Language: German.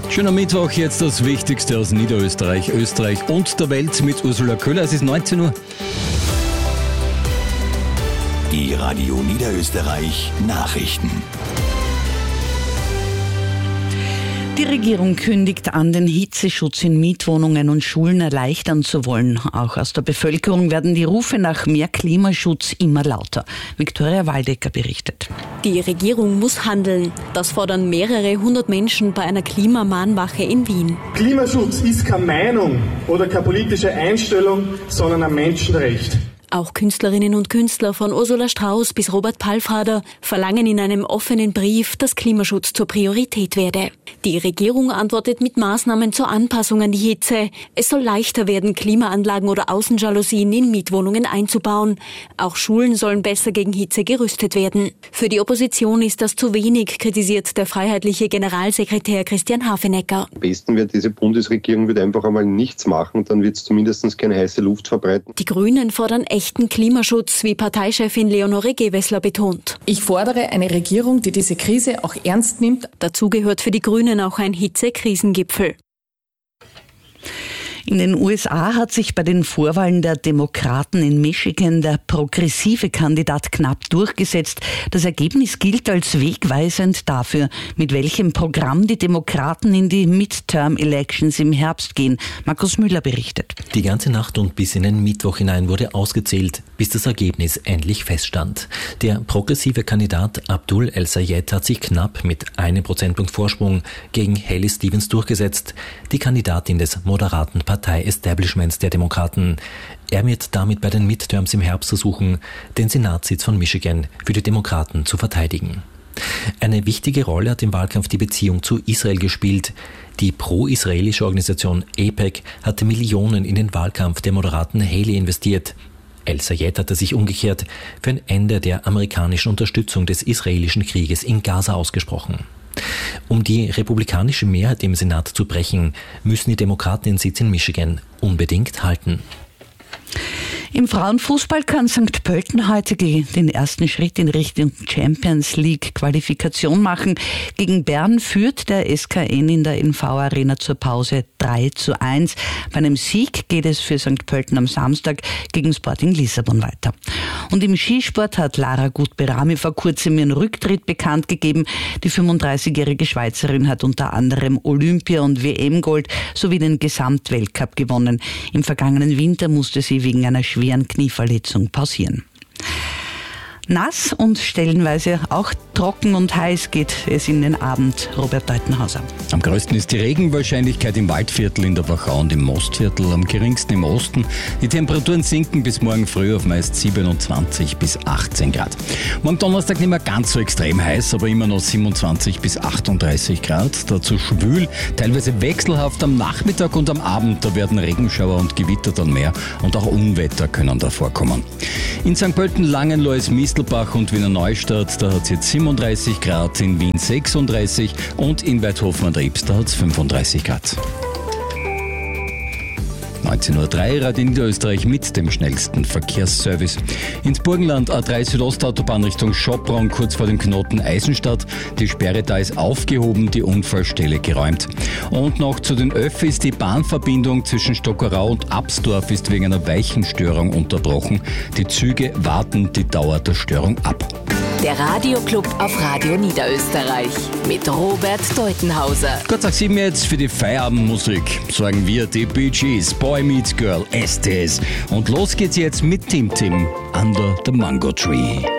Schöner Mittwoch, jetzt das Wichtigste aus Niederösterreich, Österreich und der Welt mit Ursula Köhler. Es ist 19 Uhr. Die Radio Niederösterreich Nachrichten. Die Regierung kündigt an, den Hitzeschutz in Mietwohnungen und Schulen erleichtern zu wollen. Auch aus der Bevölkerung werden die Rufe nach mehr Klimaschutz immer lauter. Viktoria Waldecker berichtet. Die Regierung muss handeln. Das fordern mehrere hundert Menschen bei einer Klimamahnwache in Wien. Klimaschutz ist keine Meinung oder keine politische Einstellung, sondern ein Menschenrecht. Auch Künstlerinnen und Künstler von Ursula Strauß bis Robert Palfrader verlangen in einem offenen Brief, dass Klimaschutz zur Priorität werde. Die Regierung antwortet mit Maßnahmen zur Anpassung an die Hitze. Es soll leichter werden, Klimaanlagen oder Außenjalousien in Mietwohnungen einzubauen. Auch Schulen sollen besser gegen Hitze gerüstet werden. Für die Opposition ist das zu wenig, kritisiert der freiheitliche Generalsekretär Christian Hafenecker. Am besten wird diese Bundesregierung einfach einmal nichts machen, dann wird es zumindest keine heiße Luft verbreiten. Die Grünen fordern echten Klimaschutz, wie Parteichefin Leonore Gewessler betont. Ich fordere eine Regierung, die diese Krise auch ernst nimmt. Dazu gehört für die Grünen auch ein Hitze-Krisengipfel. In den USA hat sich bei den Vorwahlen der Demokraten in Michigan der progressive Kandidat knapp durchgesetzt. Das Ergebnis gilt als wegweisend dafür, mit welchem Programm die Demokraten in die Midterm-Elections im Herbst gehen. Markus Müller berichtet. Die ganze Nacht und bis in den Mittwoch hinein wurde ausgezählt, bis das Ergebnis endlich feststand. Der progressive Kandidat Abdul El-Sayed hat sich knapp mit 1 Prozentpunkt Vorsprung gegen Haley Stevens durchgesetzt, die Kandidatin des moderaten Partei-Establishments der Demokraten. Er wird damit bei den Midterms im Herbst versuchen, den Senatssitz von Michigan für die Demokraten zu verteidigen. Eine wichtige Rolle hat im Wahlkampf die Beziehung zu Israel gespielt. Die pro-israelische Organisation AIPAC hatte Millionen in den Wahlkampf der moderaten Haley investiert. El-Sayed hatte sich umgekehrt für ein Ende der amerikanischen Unterstützung des israelischen Krieges in Gaza ausgesprochen. Um die republikanische Mehrheit im Senat zu brechen, müssen die Demokraten den Sitz in Michigan unbedingt halten. Im Frauenfußball kann St. Pölten heute den ersten Schritt in Richtung Champions League Qualifikation machen. Gegen Bern führt der SKN in der NV Arena zur Pause 3:1. Bei einem Sieg geht es für St. Pölten am Samstag gegen Sporting Lissabon weiter. Und im Skisport hat Lara Gut-Berami vor kurzem ihren Rücktritt bekannt gegeben. Die 35-jährige Schweizerin hat unter anderem Olympia- und WM-Gold sowie den Gesamtweltcup gewonnen. Im vergangenen Winter musste sie wegen einer schweren Knieverletzung pausieren. Nass und stellenweise auch trocken und heiß geht es in den Abend. Robert Deutenhauser. Am größten ist die Regenwahrscheinlichkeit im Waldviertel, in der Wachau und im Mostviertel, am geringsten im Osten. Die Temperaturen sinken bis morgen früh auf meist 27 bis 18 Grad. Morgen Donnerstag nicht mehr ganz so extrem heiß, aber immer noch 27 bis 38 Grad. Dazu schwül, teilweise wechselhaft am Nachmittag und am Abend. Da werden Regenschauer und Gewitter dann mehr und auch Unwetter können da vorkommen. In St. Pölten, Langenlois, Mistelbach und Wiener Neustadt, da hat es jetzt 37 Grad, in Wien 36 und in Weidhofen an der Ips, da hat es 35 Grad. 19:03 Uhr, Radio Niederösterreich mit dem schnellsten Verkehrsservice. Ins Burgenland A3 Südostautobahn Richtung Schopron, kurz vor dem Knoten Eisenstadt. Die Sperre da ist aufgehoben, die Unfallstelle geräumt. Und noch zu den Öffis, die Bahnverbindung zwischen Stockerau und Absdorf ist wegen einer Weichenstörung unterbrochen. Die Züge warten die Dauer der Störung ab. Der Radioclub auf Radio Niederösterreich mit Robert Deutenhauser. Gott sag 7 jetzt für die Feierabendmusik. Sagen wir die Bee Gees, Boy Meets Girl, Estes. Und los geht's jetzt mit Tim Tim, Under the Mango Tree.